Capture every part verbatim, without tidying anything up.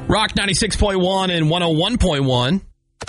Rock ninety-six point one and one oh one point one.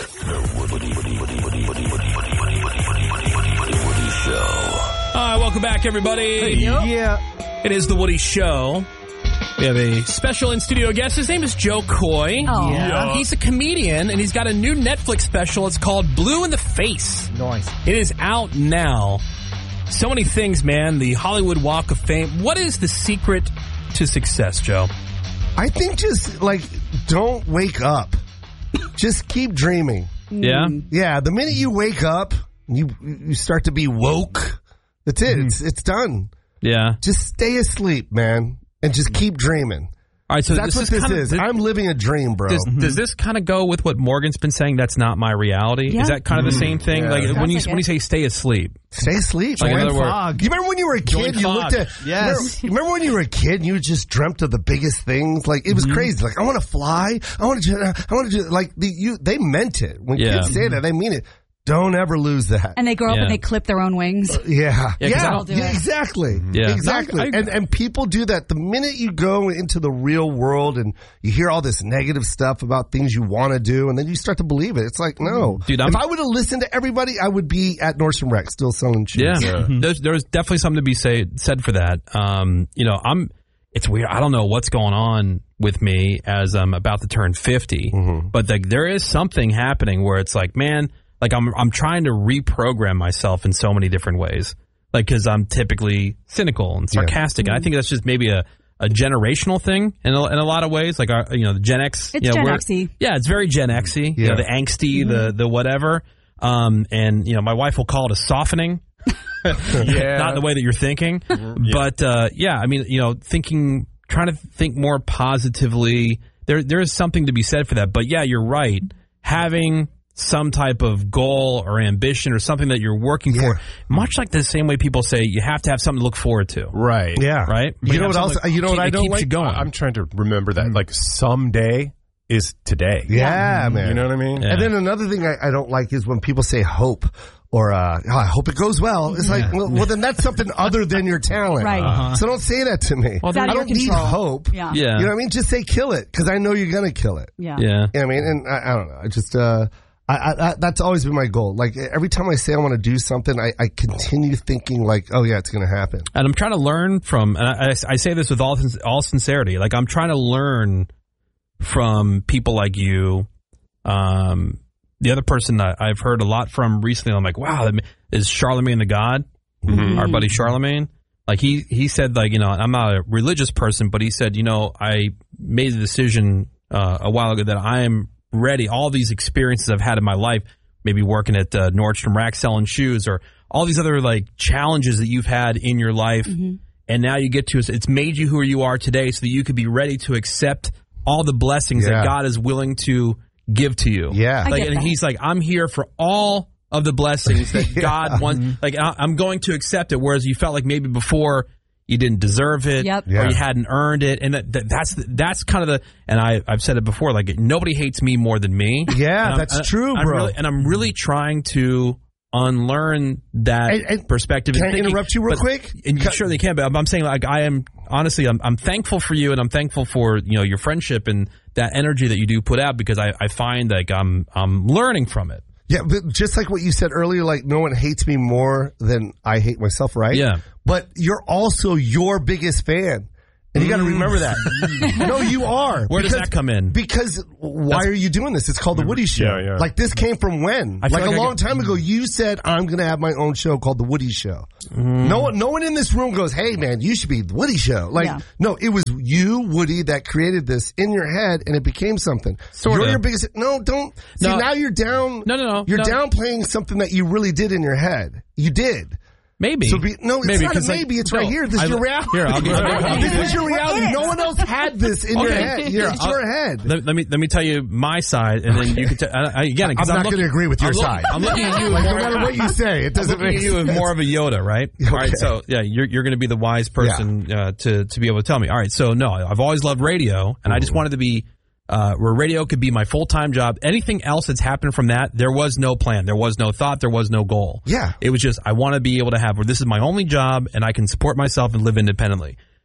All right, welcome back, everybody. Yeah. It is The Woody Show. We have a special in-studio guest. His name is Joe Coy. Oh. Yeah. He's a comedian, and he's got a new Netflix special. It's called Blue in the Face. Nice. It is out now. So many things, man. The Hollywood Walk of Fame. What is the secret to success, Joe? I think just, like, don't wake up. Just keep dreaming. Yeah? Yeah, the minute you wake up, you you start to be woke. That's it. Mm. It's it's done. Yeah. Just stay asleep, man, and just keep dreaming. All right, so that's this what is this kinda, is. This, I'm living a dream, bro. Does, mm-hmm. does this kind of go with what Morgan's been saying? That's not my reality. Yeah. Is that kind of the same thing? Yeah. Like Sounds when you like when you it. say stay asleep, Stay asleep. Like Join in other words- fog. You remember when you were a Join kid? You fog. looked at Yes. Remember, remember when you were a kid and you just dreamt of the biggest things? Like it was Mm-hmm. crazy. Like I want to fly. I want to. I want to. Like the, you. They meant it when Yeah. kids say that. They mean it. Don't ever lose that. And they grow up Yeah. and they clip their own wings. Yeah, Yeah, 'cause I don't do yeah, it. exactly, Yeah. exactly. No, I- and and people do that. The minute you go into the real world and you hear all this negative stuff about things you want to do, and then you start to believe it. It's like, no, Dude, I'm- if I would have listened to everybody, I would be at Nordstrom Rack still selling shoes. yeah, there's there's definitely something to be say, said for that. Um, you know, I'm. It's weird. I don't know what's going on with me as I'm about to turn fifty, Mm-hmm. but like there is something happening where it's like, man. Like, I'm I'm trying to reprogram myself in so many different ways. Like, because I'm typically cynical and sarcastic. Yeah. And I think that's just maybe a, a generational thing in a, in a lot of ways. Like, our, you know, the Gen X. It's you know, Gen we're- X-y. Yeah, it's very Gen X-y. You know, the angsty, the the whatever. Um, and, you know, my wife will call it a softening. Yeah. Not in the way that you're thinking. But, uh, yeah, I mean, you know, thinking, trying to think more positively. There There is something to be said for that. But, yeah, you're right. Having some type of goal or ambition or something that you're working Yeah. for, much like the same way people say you have to have something to look forward to. Right. Yeah, Right? You know have what else? something You know keep- what I it don't keeps like? you going. I'm trying to remember that. Like, someday is today. Yeah, man. You know what I mean? Yeah. And then another thing I, I don't like is when people say hope or uh, oh, I hope it goes well. It's like, well, well, then that's something other than your talent. Right. Uh-huh. So don't say that to me. Well, It's out I of your don't need control. hope. Yeah. Yeah. You know what I mean? Just say kill it because I know you're going to kill it. Yeah. Yeah. You know what I mean? And I, I don't know. I just, uh, I, I, I, that's always been my goal. Like every time I say I want to do something, I, I continue thinking like, oh yeah, it's going to happen. And I'm trying to learn from, and I, I say this with all all sincerity, like I'm trying to learn from people like you. Um, the other person that I've heard a lot from recently, I'm like, wow, that is Charlemagne the God, Mm-hmm. our buddy Charlemagne. Like he he said, like, you know, I'm not a religious person, but he said, you know, I made the decision uh, a while ago that I am ready. All these experiences I've had in my life, maybe working at uh, Nordstrom Rack selling shoes, or all these other like challenges that you've had in your life, Mm-hmm. and now you get to it's made you who you are today, so that you could be ready to accept all the blessings Yeah. that God is willing to give to you. Yeah. I like, get and that. he's like, I'm here for all of the blessings that Yeah. God wants. Like, I- I'm going to accept it. Whereas you felt like maybe before you didn't deserve it, Yep. or Yeah. you hadn't earned it, and that, that, that's that's kind of the. And I I've said it before. Like, nobody hates me more than me. Yeah, And I'm- that's I- true, I'm bro. really- and I'm really trying to unlearn that And- and perspective. can and I thinking, interrupt you real but- quick? And you Cut- surely can. But I'm, I'm saying, like, I am honestly, I'm, I'm thankful for you, and I'm thankful for you know your friendship and that energy that you do put out, because I, I find like I'm I'm learning from it. Yeah, but just like what you said earlier, like no one hates me more than I hate myself, right? Yeah. But you're also your biggest fan. And you got to remember that. No, you are. Where does that come in? Because why That's- are you doing this? It's called The Woody Show. Yeah, yeah. Like this came from when? I feel Like, like a I long get- time ago, you said, I'm going to have my own show called The Woody Show. Mm. No one, no one in this room goes, hey man, you should be The Woody Show. Like, Yeah. no, it was you, Woody, that created this in your head and it became something. Sorta. You're your biggest, no, don't. See, No. now you're down. No, no, no, You're no. downplaying something that you really did in your head. You did. Maybe. So be, no, it's Maybe, not a 'cause, like, maybe. It's no, right here. This I- is your reality. Here, I'll give you- This is your reality. No one else had this in your Okay. head. Here, It's I'll- your head. Let, let me let me tell you my side, and then you can. T- I, I, again, I'm 'cause not looking- going to agree with your I'm look- side. I'm looking at you. Like, no more- matter what you say, it I'm doesn't looking make at you as sense. more of a Yoda, right? All right, Okay. so yeah, you're you're going to be the wise person uh, to to be able to tell me. All right, so no, I've always loved radio, and I just wanted to be uh, where radio could be my full time job. Anything else that's happened from that, there was no plan, there was no thought, there was no goal. Yeah. It was just I want to be able to have where this is my only job, and I can support myself and live independently.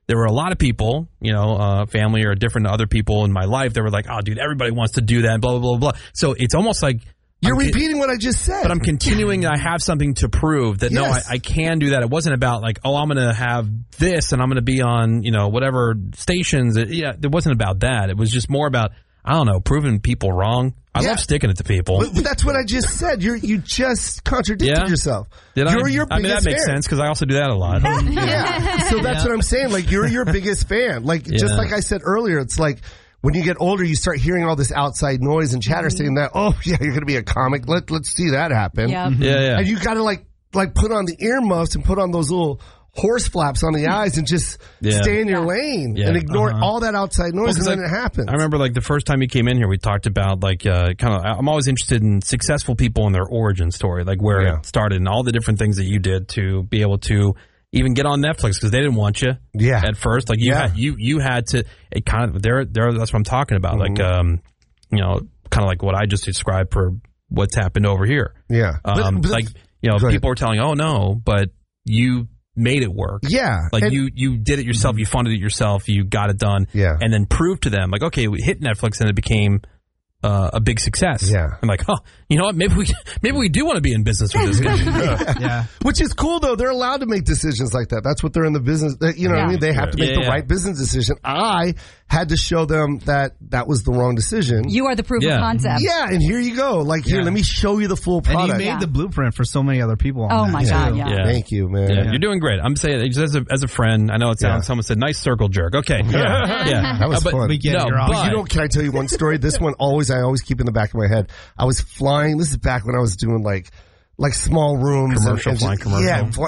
there were a lot of people, you know, uh, family or different other people in my life that were like, oh, dude, everybody wants to do that, blah, blah, blah, blah. So it's almost like You're I'm, repeating what I just said. but I'm continuing. I have something to prove that, no, I, Yes. I can do that. It wasn't about like, oh, I'm going to have this and I'm going to be on, you know, whatever stations. It, yeah, it wasn't about that. It was just more about, I don't know, proving people wrong. I Yeah. love sticking it to people. But, but that's what I just said. You're you just contradicted Yeah? yourself. Did you're I? your I mean, that biggest makes fan. sense because I also do that a lot. Yeah. So that's what I'm saying. Like, you're your biggest fan. Like, just Yeah. like I said earlier, it's like when you get older, you start hearing all this outside noise and chatter saying that, oh, yeah, you're going to be a comic. Let, let's see that happen. Yep. Yeah, yeah. And you got to, like, like put on the earmuffs and put on those little horse flaps on the eyes and just Yeah. stay in your lane Yeah. and ignore Uh-huh. all that outside noise, Well, 'cause, and then like, it happens. I remember like the first time you came in here, we talked about like uh, kind of. I'm always interested in successful people and their origin story, like where Yeah. it started and all the different things that you did to be able to even get on Netflix because they didn't want you. Yeah. At first, like you Yeah. had you you had to. It kind of there there. That's what I'm talking about. Mm-hmm. Like um, you know, kind of like what I just described for what's happened over here. yeah. Um, But- but- like you know, Go ahead. people were telling, oh no, but you made it work. yeah. Like And- you, you did it yourself. You funded it yourself. You got it done. Yeah. And then proved to them, like, okay, we hit Netflix and it became uh, a big success. Yeah. I'm like, oh, you know what? Maybe we, maybe we do want to be in business with this guy. Yeah. Which is cool, though. They're allowed to make decisions like that. That's what they're in the business. they- You know what I Yeah. mean? They have to make Yeah, the yeah. right business decision. I had to show them that that was the wrong decision. You are the proof Yeah. of concept. yeah, and here you go. Like, here, Yeah. let me show you the full And you product. made Yeah. the blueprint for so many other people. On Oh that, my too. God, yeah. Yeah. Thank you, man. Yeah, you're doing great. I'm saying just as a, as a friend. I know it sounds. Yeah. Someone said nice circle jerk. Okay, yeah, yeah. That was Uh, but, fun. We get no, it, you're on. but You know, can I tell you one story? This one always, I always keep in the back of my head. I was flying. This is back when I was doing like, like small rooms. Commercial, and, and flying just- commercial. Yeah. fl-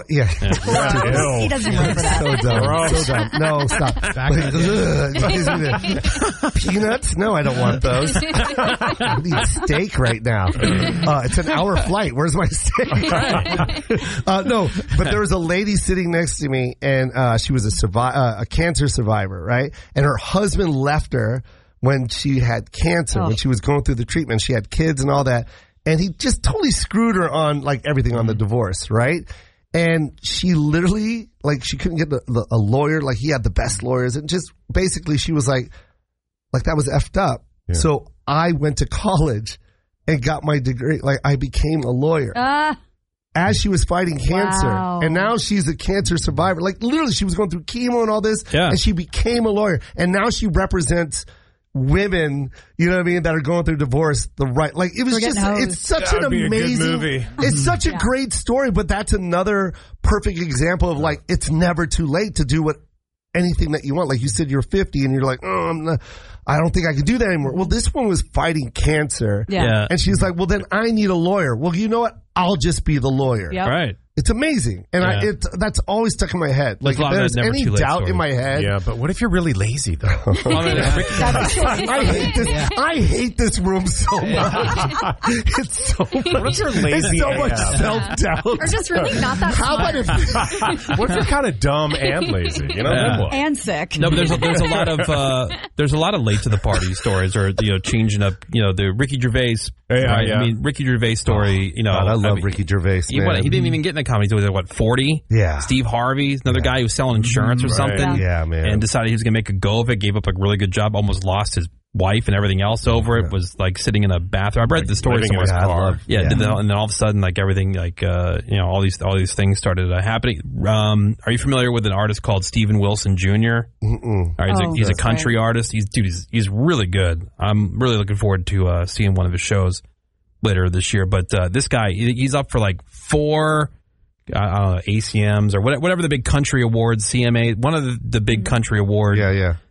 Yeah. He doesn't remember that. So dumb. So dumb. No, stop. Back in the Ugh, peanuts? No, I don't want those. I need steak right now. Uh, it's an hour flight. Where's my steak? uh, no, but there was a lady sitting next to me, and uh, she was a survi- uh, a cancer survivor, right? And her husband left her when she had cancer, Oh. when she was going through the treatment. She had kids and all that. And he just totally screwed her on like everything on the divorce, right? And she literally, like, she couldn't get the, the, a lawyer. Like, he had the best lawyers. And just basically, she was like, like, that was effed up. So I went to college and got my degree. Like, I became a lawyer Ah, as she was fighting cancer. Wow. And now she's a cancer survivor. Like, literally, she was going through chemo and all this. Yeah. And she became a lawyer. And now she represents women, you know what I mean, that are going through divorce the right. Like, it was We're just, getting hosed. it's such That an would be a good amazing movie. It's such a Yeah. great story, but that's another perfect example of like, it's never too late to do what anything that you want. Like you said, you're fifty and you're like, oh, I'm not, I don't think I can do that anymore. Well, this one was fighting cancer. yeah. Yeah. And she's like, well, then I need a lawyer. Well, you know what? I'll just be the lawyer. Yep. right. It's amazing. And I, Yeah. it, that's always stuck in my head. Like, There's a lot if of there's that never any too late doubt stories. in my head. Yeah, but what if you're really lazy though? Well, I mean, Ricky- I hate this. I hate this room so much. It's so much. What if you're lazy It's so A much F? self doubt. Or just really not that How smart. about if What if you're kind of dumb and lazy? You know, Yeah. then what? And sick. No, but there's a, there's a lot of uh, there's a lot of late to the party stories, or you know, changing up, you know, the Ricky Gervais. Yeah, right? yeah. I mean, Ricky Gervais story. You know, God, I love mean, Ricky Gervais. He, man. what, he didn't even get in the comedy. He was like, what, forty? Yeah. Steve Harvey, another guy who was selling insurance or Right. something. Yeah, man. And decided he was going to make a go of it. Gave up a really good job. Almost lost his wife and everything else over it. Was like sitting in a bathroom. I read the story living in somewhere. his Yeah, I car. love- Yeah, Yeah. did that, and then all of a sudden, like everything, like uh, you know, all these all these things started uh, happening. Um, are you familiar with an artist called Steven Wilson Junior? Mm-mm. All right, he's, Oh, a, he's a that's country artist. He's dude, he's, he's really good. I'm really looking forward to uh, seeing one of his shows later this year. But uh, this guy, he- he's up for like four, I don't know, A C Ms or whatever, whatever the big country awards, C M A, one of the, the big country award Yeah, yeah.